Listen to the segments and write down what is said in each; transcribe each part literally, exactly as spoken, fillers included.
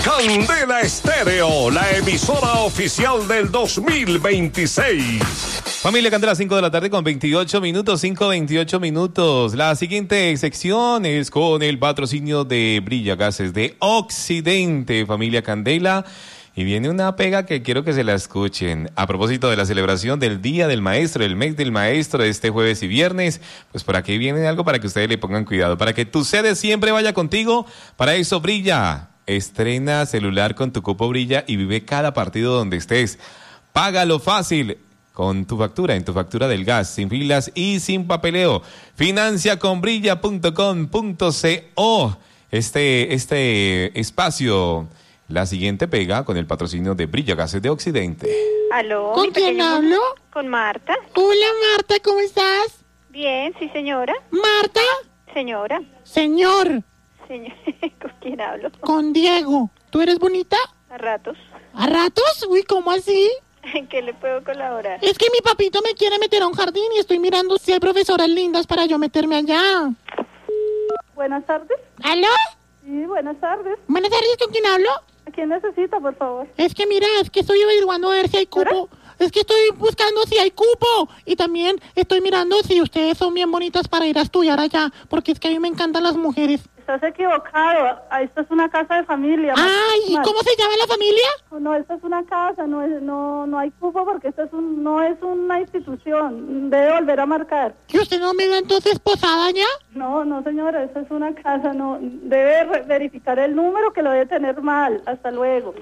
Candela Estéreo, la emisora oficial del dos mil veintiséis. Familia Candela, cinco de la tarde con veintiocho minutos, cinco veintiocho minutos. La siguiente sección es con el patrocinio de Brilla Gases de Occidente, familia Candela. Y viene una pega que quiero que se la escuchen. A propósito de la celebración del Día del Maestro, el mes del Maestro de este jueves y viernes, pues por aquí viene algo para que ustedes le pongan cuidado, para que tu sede siempre vaya contigo. Para eso Brilla. Estrena celular con tu cupo Brilla y vive cada partido donde estés. Págalo fácil con tu factura, en tu factura del gas, sin filas y sin papeleo. Financia con brilla punto com punto co. Este, este espacio... La siguiente pega con el patrocinio de Brilla Gases de Occidente. ¿Aló? ¿Con quién hablo? Con Marta. Hola, Marta, ¿cómo estás? Bien, sí, señora. Marta. Señora. Señor. Señor. ¿Con quién hablo? Con Diego. ¿Tú eres bonita? A ratos. ¿A ratos? Uy, ¿cómo así? ¿En qué le puedo colaborar? Es que mi papito me quiere meter a un jardín y estoy mirando si hay profesoras lindas para yo meterme allá. Buenas tardes. ¿Aló? Sí, buenas tardes. Buenas tardes, ¿con quién hablo? ¿A quién necesita, por favor? Es que mira, es que estoy averiguando a ver si hay cupo. Es que estoy buscando si hay cupo. Y también estoy mirando si ustedes son bien bonitas para ir a estudiar allá. Porque es que a mí me encantan las mujeres. Estás equivocado. Esta es una casa de familia. Ay, ¿y cómo se llama la familia? No, esta es una casa, no es, no, no hay cupo porque esta es un, no es una institución. Debe volver a marcar. ¿Y usted no me da entonces posada ya? No, no, señora, esta es una casa, no. Debe re- verificar el número que lo debe tener mal. Hasta luego.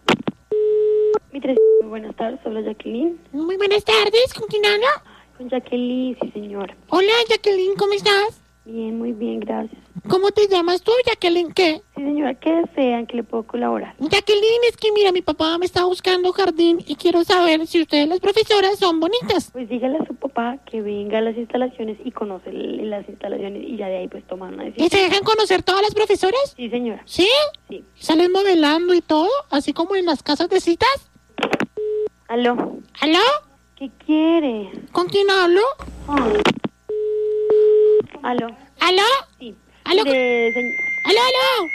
Mi tres... Muy buenas tardes, habla Jacqueline. Muy buenas tardes, ¿con quién hablo? Con Jacqueline, sí, señora. Hola, Jacqueline, ¿cómo estás? Bien, muy bien, gracias. ¿Cómo te llamas tú, Jacqueline? ¿Qué? Sí, señora, ¿qué desean que le puedo colaborar? Jacqueline, es que mira, mi papá me está buscando jardín y quiero saber si ustedes las profesoras son bonitas. Pues dígale a su papá que venga a las instalaciones y conoce el- las instalaciones y ya de ahí pues toman una ¿Y decisión. se dejan conocer todas las profesoras? Sí, señora. ¿Sí? Sí. ¿Salen modelando y todo? ¿Así como en las casas de citas? ¿Aló? ¿Aló? ¿Qué quiere? ¿Con quién hablo? Ay. ¿Aló? ¿Aló? Sí. ¿Aló? De, señ- ¿Aló, aló?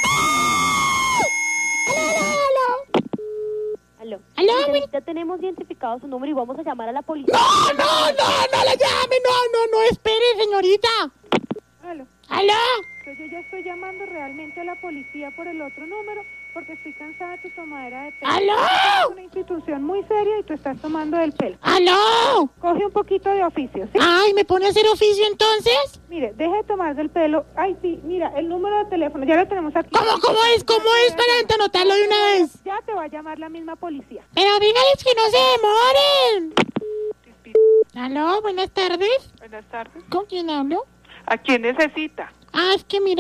¿Aló, ¿Aló? aló? ¿Aló? Ya tenemos identificado su número y vamos a llamar a la policía. No, no, no, no la llame, no, no, no, espere, señorita. Aló, ¿Aló? pues yo ya estoy llamando realmente a la policía por el otro número porque estoy cansada de tu tomadera de pelo. ¡Aló! Es una institución muy seria y tú estás tomando el pelo. ¿Aló? Coge un poquito de oficio, ¿sí? Ay, ¿me pone a hacer oficio entonces? Mire, deje de tomar del pelo. Ay, sí, mira, el número de teléfono, ya lo tenemos aquí. ¿Cómo, cómo es? ¿Cómo es para anotarlo de una vez? Ya te va a llamar la misma policía. Pero dígales que no se demoren. ¿Aló? Buenas tardes. Buenas tardes. ¿Con quién hablo? ¿A quién necesita? Ah, es que mira.